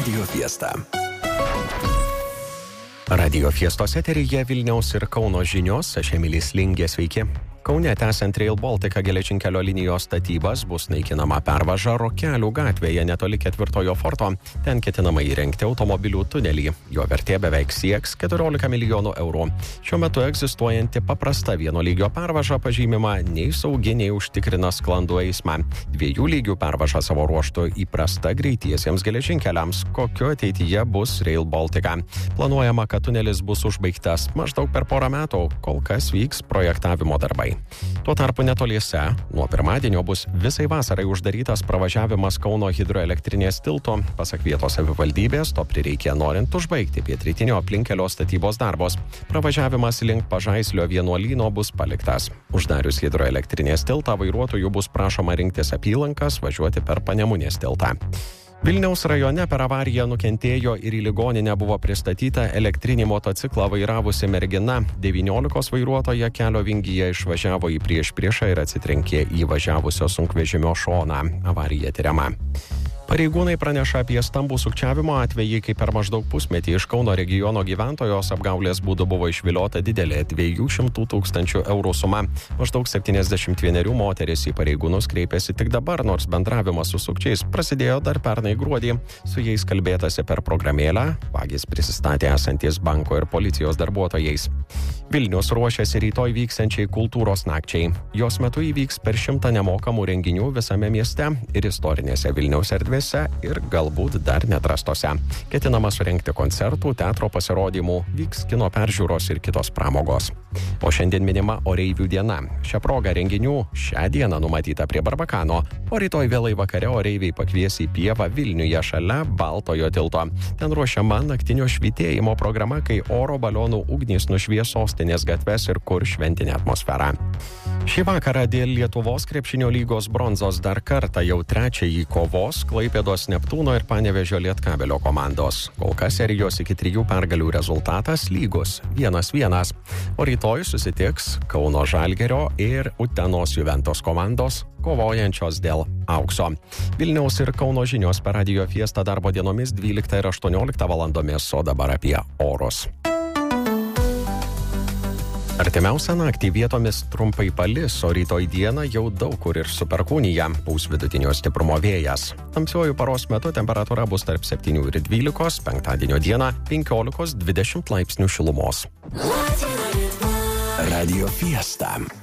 Radio Fiesta. Radio Fiestos eteryje Vilniaus ir Kauno žinios, aš Emilis Lingė, sveiki. Kaune tęsiant Rail Baltica geležinkelio linijos statybas bus naikinama pervaža Rokelių gatvėje netoli 4 forto. Ten ketinama įrengti automobilių tunelį. Jo vertė beveik sieks 14 milijonų eurų. Šiuo metu egzistuojanti paprasta vieno lygio pervaža pažymima nei saugi, nei užtikrina sklandų eismą. 2 lygių pervaža savo ruožtu įprasta greitiesiems geležinkeliams, kokiu ateityje bus Rail Baltica. Planuojama, kad tunelis bus užbaigtas maždaug per porą metų, kol kas vyks projektavimo darbai. Tuo tarpu netoliese nuo pirmadienio bus visai vasarai uždarytas pravažiavimas Kauno hidroelektrinės tilto. Pasak vietos savivaldybės, to prireikė norint užbaigti pietrytinio aplinkelio statybos darbus. Pravažiavimas link Pažaislio vienuolyno bus paliktas. Uždarius hidroelektrinės tiltą vairuotojų bus prašoma rinktis apylankas, važiuoti per Panemunės tiltą. Vilniaus rajone per avariją nukentėjo ir į ligoninę buvo pristatyta elektrinį motociklą vairavusi mergina. 19 vairuotoja kelio vingyje išvažiavo į priešpriešą ir atsitrenkė į važiavusio sunkvežimio šoną. Avarija tiriama. Pareigūnai praneša apie stambų sukčiavimo atvejį, kai per maždaug pusmetį iš Kauno regiono gyventojos apgaulės būdu buvo išviliota didelė 200 000 eurų suma. Maždaug 71 moteris į pareigūnus kreipėsi tik dabar, nors bendravimas su sukčiais prasidėjo dar pernai gruodį. Su jais kalbėtasi per programėlę, vagys prisistatė esantis banko ir policijos darbuotojais. Vilnius ruošiasi rytoj vyksiančiai kultūros nakčiai. Jos metu įvyks per 100 nemokamų renginių visame mieste ir istorinėse Vilniaus erdvėse ir galbūt dar neatrastose. Ketinama surengti koncertų, teatro pasirodymų, vyks kino peržiūros ir kitos pramogos. O šiandien minima oreivių diena. Šią progą renginių šią dieną numatyta prie Barbakano, o rytoj vėlai vakare oreiviai pakvies į pievą Vilniuje šalia Baltojo tilto. Ten ruošiama naktinio švytėjimo programa, kai oro balionų ugnys nušvies sostinės gatves ir kur šventinė atmosfera. Šį vakarą dėl Lietuvos krepšinio lygos bronzos dar kartą jau trečiąjį kovos Klaipėdos Neptūno ir Panevėžio Lietkabelio komandos. Kol kas serijos iki 3 pergalių rezultatas lygus 1-1. O rytoj susitiks Kauno Žalgirio ir Utenos Juventus komandos, kovojančios dėl aukso. Vilniaus ir Kauno žinios per Radio Fiesta darbo dienomis 12 ir 18 valandomis, o dabar apie orus. Artimiausią naktį vietomis trumpai palis, o rytoj dieną jau daug kur ir su perkūnija, pūs vidutinio stiprumo vėjas. Tamsiuoju paros metu temperatūra bus tarp 7 ir 12, penktadienio dieną 15-20 laipsnių šilumos. Radio Fiesta.